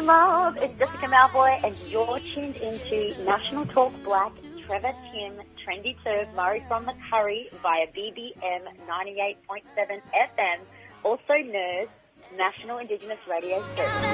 love. It's Jessica Malvoy, and you're tuned into National Talk Black, Trevor Tim, Trendy Turf, Murray from the Curry via BBM 98.7 FM, also NERS, National Indigenous Radio Service.